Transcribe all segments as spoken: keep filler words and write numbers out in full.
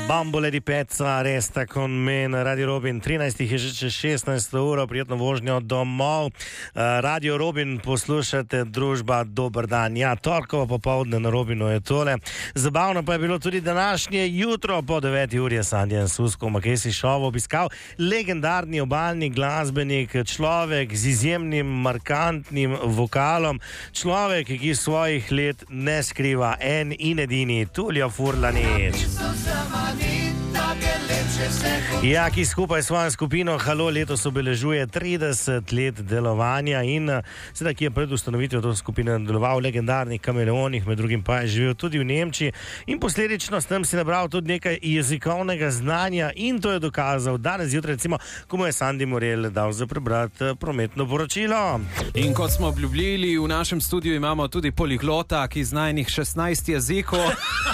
Bambole di pezza resta con me na Radio Robin. trinajst je že čez šestnajsto uro, prijetno vožnjo domov. Radio Robin poslušate, družba, dober dan. Ja, torkovo popoldne na Robinu je tole. Zabavno pa je bilo tudi današnje jutro po deveti uri je Sandijan Susko v Makesi šovu obiskal legendarni obalni glasbenik, človek z izjemnim markantnim vokalom, človek, ki svojih let ne skriva, en in edini Tulio Furlanič. Ja, ki skupaj s svojo skupino Halo letos obeležuje trideset let delovanja in sedaj, ki je pred ustanovitvijo to skupine deloval v legendarnih Kameleonih, med drugim pa je živel tudi v Nemčiji in posledično s tem si nabral tudi nekaj jezikovnega znanja in to je dokazal danes zjutraj, recimo, ko mu je Sandi Morel dal za prebrati prometno poročilo. In kot smo obljubili, v našem studiu imamo tudi poliglota, ki zna enih šestnajst jezikov.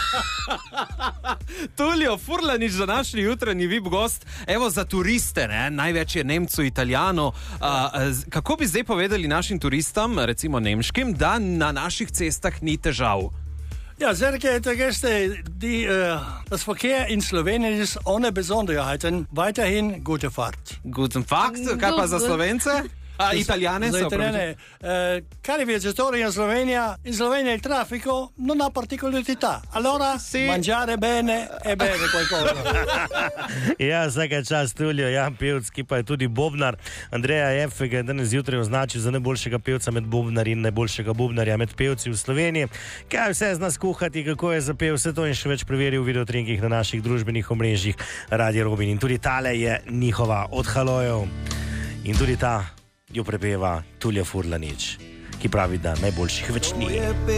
Tulio Furlanič, današnji jutranji V I P gost, evo za turiste, ne? Največ je Nemcev, Italijanov. Kako bi zdaj povedali našim turistom, recimo nemškim, da na naših cestah ni težav? Ja, sehr geehrte Gäste, die, uh, das Verkehr in Slowenien ist ohne Besonderheiten. Weiterhin gute Fahrt. Guten Fakt, kaj pa za Slovence? A Italijane za so Italijane. Eh, cari viaggiatori in Slovenia, in Slovenia il traffico non ha particolarità. Allora, sì. Mangiare bene e bere qualcosa. Ja, vsaka čast Tulio, ja, pevc, ki pa je tudi bobnar. Andreja F. ga je danes zjutraj označil za najboljšega pevca med bobnarji in najboljšega bobnarja med pevci v Sloveniji. Kaj vse zna skuhati, kako je zapel, vse to in še več preveril v videotrinkih na naših družbenih omrežjih Radio Robin. In tudi tale je njihova od Halojev. In tudi ta jo prepeva Tulio Furlanič, ki pravi, da najboljših več ni.